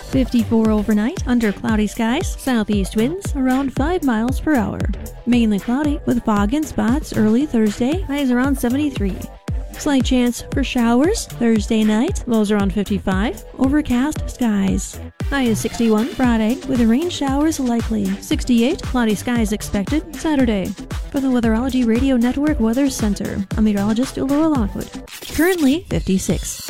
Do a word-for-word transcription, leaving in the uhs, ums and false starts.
fifty-four overnight, under cloudy skies, southeast winds around five miles per hour. Mainly cloudy with fog in spots early Thursday, highs around seventy-three. Slight chance for showers Thursday night, lows around fifty-five, overcast skies. High is sixty-one Friday, with rain showers likely. sixty-eight, cloudy skies expected Saturday. For the Weatherology Radio Network Weather Center, I'm meteorologist Laura Lockwood. Currently fifty-six.